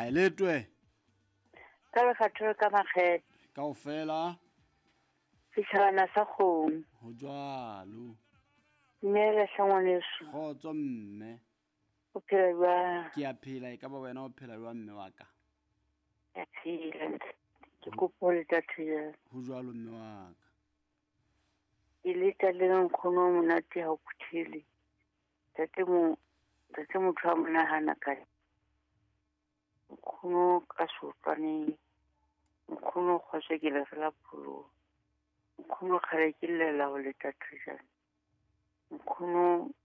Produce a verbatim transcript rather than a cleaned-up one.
a letwe ka lekgatho ka makgethe kaofela setšhabana sa kgomo ho jwalo mme le hlangwaneso kgotso mme o phela jwang ke a phela e ka ba wena o phela jwang mme wa ka ya phela ke kopo le tatho ho jwalo mme wa ka ke leta le nkgono o monate ha o phuthele tate mo tate motho a monahana ka nkgono ka sopane nkgono kgwase ke le fela pholo nkgono kgale ke llela ho leta thujana nkgono